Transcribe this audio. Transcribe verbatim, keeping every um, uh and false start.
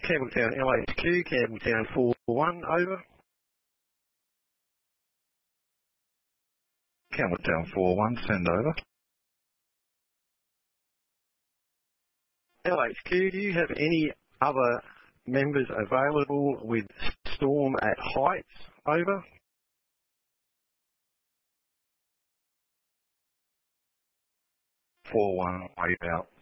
Campbelltown L H Q, Campbelltown four one, over. Campbelltown four one, send over. L H Q, do you have any other members available with storm at heights, over? four one, wave out.